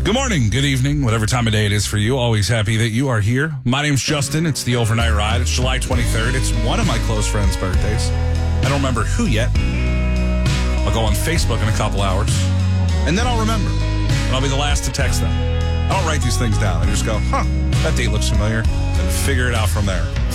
Good morning, good evening, whatever time of day it is for you. Always happy that you are here. My name's Justin. It's the Overnight Ride. It's July 23rd. It's one of my close friends' birthdays. I don't remember who yet. I'll go on Facebook in a couple hours, and then I'll remember. And I'll be the last to text them. I don't write these things down. I just go, that date looks familiar, and figure it out from there.